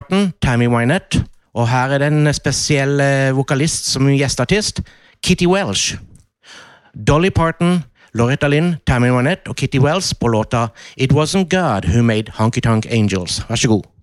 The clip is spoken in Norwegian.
Parton, Tammy Wynette, og her er det en spesiell vokalist som gjestartist, Kitty Welsh. Dolly Parton, Loretta Lynn, Tammy Wynette og Kitty Welsh på låta It Wasn't God Who Made Honky Tonk Angels. Vær så god.